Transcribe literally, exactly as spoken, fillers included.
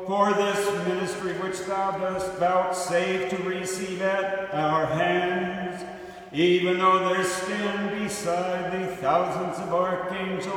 for this ministry which thou dost vouchsafe to receive at our hands, even though there stand beside thee thousands of archangels,